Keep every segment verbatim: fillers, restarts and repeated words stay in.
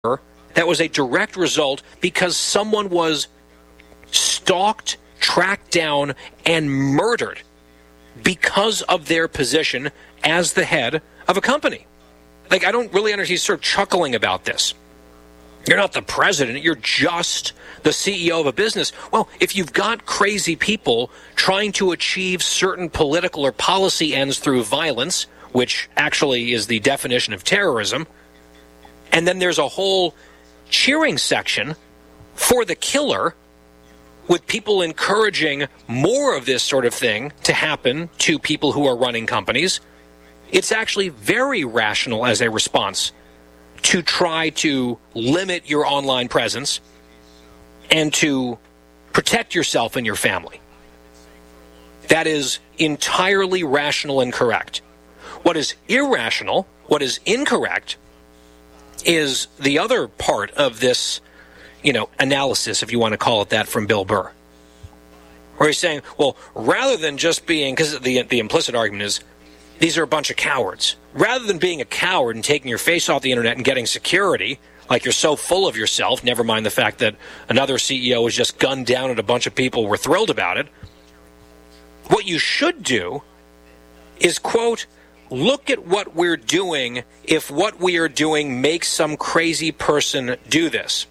that was a direct result because someone was stalked, tracked down, and murdered because of their position as the head of a company. Like, I don't really understand. He's sort of chuckling about this. You're not the president. You're just the C E O of a business. Well, if you've got crazy people trying to achieve certain political or policy ends through violence, which actually is the definition of terrorism, and then there's a whole cheering section for the killer with people encouraging more of this sort of thing to happen to people who are running companies, it's actually very rational as a response to try to limit your online presence and to protect yourself and your family. That is entirely rational and correct. What is irrational, what is incorrect, is the other part of this, you know, analysis, if you want to call it that, from Bill Burr. Where he's saying, well, rather than just being, because the, the implicit argument is, these are a bunch of cowards. Rather than being a coward and taking your face off the internet and getting security, like you're so full of yourself, never mind the fact that another C E O was just gunned down and a bunch of people were thrilled about it, what you should do is, quote, look at what we're doing if what we are doing makes some crazy person do this.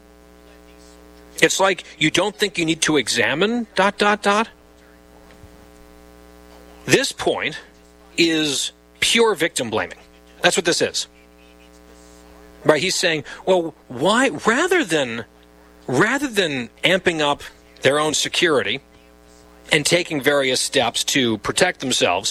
It's like you don't think you need to examine dot, dot, dot. This point is pure victim blaming. That's what this is. Right? He's saying, well, why, rather than, rather than amping up their own security and taking various steps to protect themselves,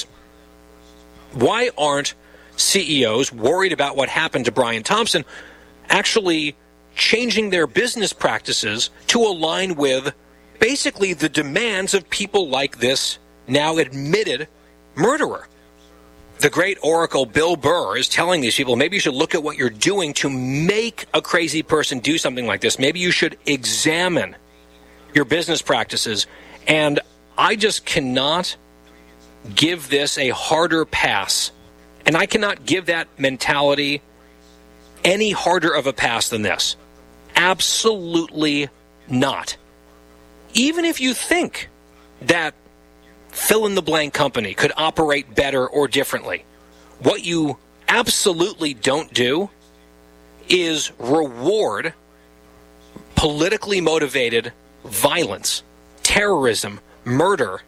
why aren't C E Os worried about what happened to Brian Thompson actually changing their business practices to align with basically the demands of people like this now admitted murderer? The great oracle Bill Burr is telling these people, maybe you should look at what you're doing to make a crazy person do something like this. Maybe you should examine your business practices. And I just cannot give this a harder pass. And I cannot give that mentality any harder of a pass than this. Absolutely not. Even if you think that fill-in-the-blank company could operate better or differently, what you absolutely don't do is reward politically motivated violence, terrorism, murder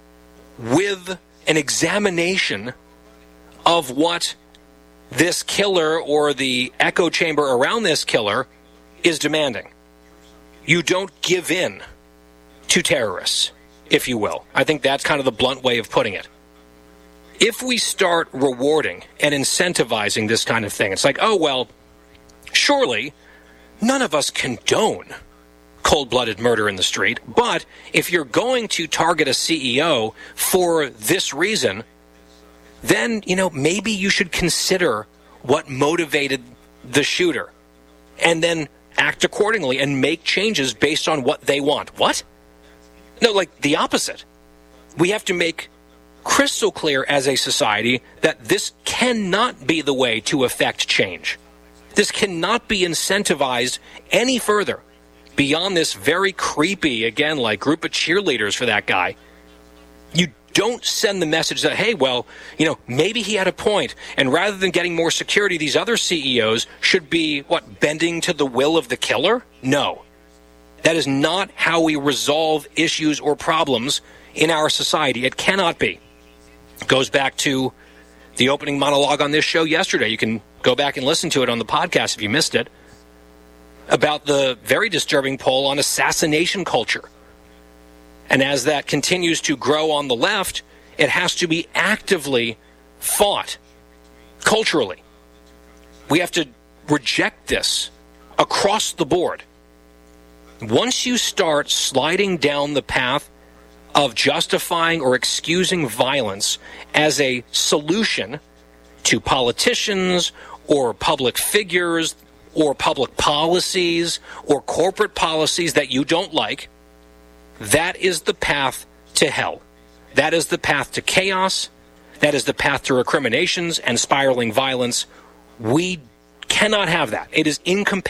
with an examination of what this killer or the echo chamber around this killer is demanding. You don't give in to terrorists, if you will. I think that's kind of the blunt way of putting it. If we start rewarding and incentivizing this kind of thing, it's like, oh, well, surely none of us condone cold-blooded murder in the street, but if you're going to target a C E O for this reason, then, you know, maybe you should consider what motivated the shooter and then act accordingly and make changes based on what they want. What? No, like the opposite. We have to make crystal clear as a society that this cannot be the way to affect change. This cannot be incentivized any further beyond this very creepy, again, like group of cheerleaders for that guy. You don't send the message that, hey, well, you know, maybe he had a point, and rather than getting more security, these other C E Os should be, what, bending to the will of the killer? No. That is not how we resolve issues or problems in our society. It cannot be. It goes back to the opening monologue on this show yesterday. You can go back and listen to it on the podcast if you missed it, about the very disturbing poll on assassination culture. And as that continues to grow on the left, it has to be actively fought culturally. We have to reject this across the board. Once you start sliding down the path of justifying or excusing violence as a solution to politicians or public figures or public policies or corporate policies that you don't like, that is the path to hell. That is the path to chaos. That is the path to recriminations and spiraling violence. We cannot have that. It is incompatible